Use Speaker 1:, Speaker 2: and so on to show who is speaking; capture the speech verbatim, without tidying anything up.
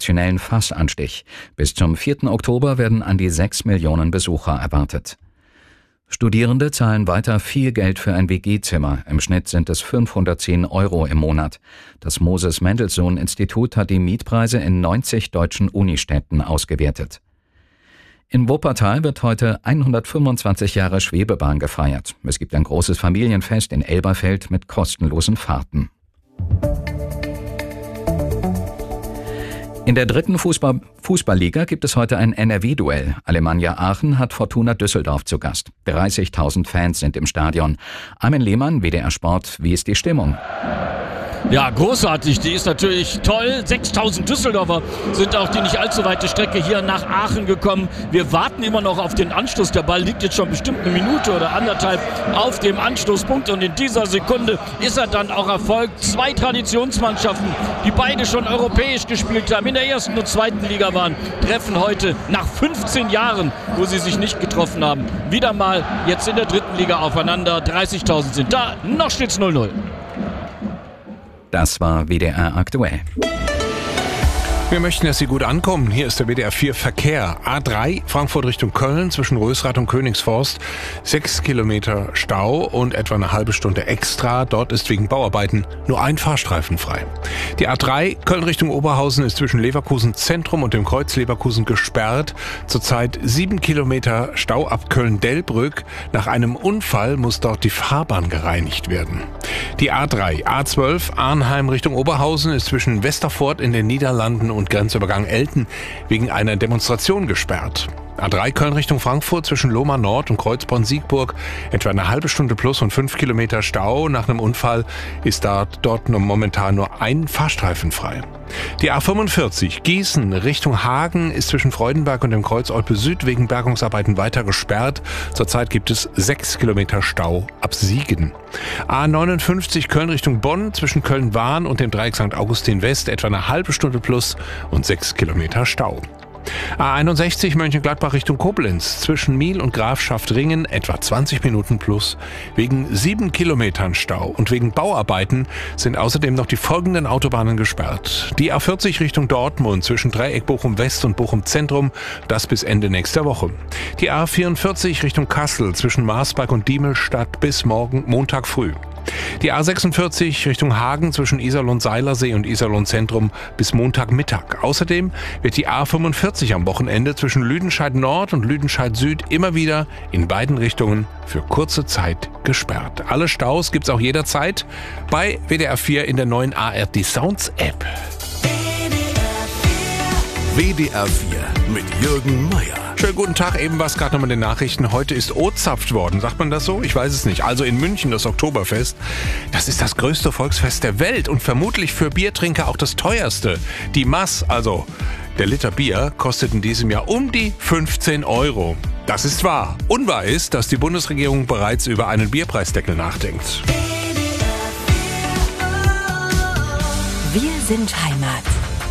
Speaker 1: traditionellen Fassanstich. Bis zum vierten Oktober werden an die sechs Millionen Besucher erwartet. Studierende zahlen weiter viel Geld für ein W G-Zimmer. Im Schnitt sind es fünfhundertzehn Euro im Monat. Das Moses-Mendelssohn-Institut hat die Mietpreise in neunzig deutschen Unistädten ausgewertet. In Wuppertal wird heute hundertfünfundzwanzig Jahre Schwebebahn gefeiert. Es gibt ein großes Familienfest in Elberfeld mit kostenlosen Fahrten. In der dritten Fußball- Fußballliga gibt es heute ein N R W-Duell. Alemannia Aachen hat Fortuna Düsseldorf zu Gast. dreißigtausend Fans sind im Stadion. Armin Lehmann, W D R Sport, wie ist die Stimmung?
Speaker 2: Ja, großartig. Die ist natürlich toll. sechstausend Düsseldorfer sind auch die nicht allzu weite Strecke hier nach Aachen gekommen. Wir warten immer noch auf den Anstoß. Der Ball liegt jetzt schon bestimmt eine Minute oder anderthalb auf dem Anstoßpunkt. Und in dieser Sekunde ist er dann auch erfolgt. Zwei Traditionsmannschaften, die beide schon europäisch gespielt haben, in der ersten und zweiten Liga waren, treffen heute nach fünfzehn Jahren, wo sie sich nicht getroffen haben, wieder mal jetzt in der dritten Liga aufeinander. dreißigtausend sind da. Noch steht's null null.
Speaker 1: Das war W D R aktuell.
Speaker 3: Wir möchten, dass Sie gut ankommen. Hier ist der W D R vier Verkehr. A drei, Frankfurt Richtung Köln, zwischen Rösrath und Königsforst. Sechs Kilometer Stau und etwa eine halbe Stunde extra. Dort ist wegen Bauarbeiten nur ein Fahrstreifen frei. Die A drei, Köln Richtung Oberhausen, ist zwischen Leverkusen Zentrum und dem Kreuz Leverkusen gesperrt. Zurzeit sieben Kilometer Stau ab Köln-Delbrück. Nach einem Unfall muss dort die Fahrbahn gereinigt werden. Die A drei, A zwölf, Arnheim Richtung Oberhausen, ist zwischen Westerfurt in den Niederlanden und Grenzübergang Elten wegen einer Demonstration gesperrt. A drei Köln Richtung Frankfurt zwischen Lohmar Nord und Kreuzborn-Siegburg etwa eine halbe Stunde plus und fünf Kilometer Stau. Nach einem Unfall ist da dort nur momentan nur ein Fahrstreifen frei. Die A fünfundvierzig Gießen Richtung Hagen ist zwischen Freudenberg und dem Kreuz Olpe Süd wegen Bergungsarbeiten weiter gesperrt. Zurzeit gibt es sechs Kilometer Stau ab Siegen. A neunundfünfzig Köln Richtung Bonn zwischen Köln-Wahn und dem Dreieck Sankt Augustin West etwa eine halbe Stunde plus und sechs Kilometer Stau. A einundsechzig Mönchengladbach Richtung Koblenz zwischen Miel und Grafschaft Ringen etwa zwanzig Minuten plus. Wegen sieben Kilometern Stau und wegen Bauarbeiten sind außerdem noch die folgenden Autobahnen gesperrt. Die A vierzig Richtung Dortmund zwischen Dreieck Bochum West und Bochum Zentrum, das bis Ende nächster Woche. Die A vierundvierzig Richtung Kassel zwischen Marsberg und Diemelstadt bis morgen Montag früh. Die A sechsundvierzig Richtung Hagen zwischen Iserlohn-Seilersee und Iserlohn-Zentrum bis Montagmittag. Außerdem wird die A fünfundvierzig am Wochenende zwischen Lüdenscheid Nord und Lüdenscheid Süd immer wieder in beiden Richtungen für kurze Zeit gesperrt. Alle Staus gibt's auch jederzeit bei W D R vier in der neuen A R D Sounds App.
Speaker 4: W D R vier mit Jürgen Meier.
Speaker 3: Schönen guten Tag, eben war es gerade nochmal in den Nachrichten. Heute ist ozapft worden, sagt man das so? Ich weiß es nicht. Also in München das Oktoberfest. Das ist das größte Volksfest der Welt und vermutlich für Biertrinker auch das teuerste. Die Maß, also der Liter Bier, kostet in diesem Jahr um die fünfzehn Euro. Das ist wahr. Unwahr ist, dass die Bundesregierung bereits über einen Bierpreisdeckel nachdenkt.
Speaker 5: Wir sind Heimat.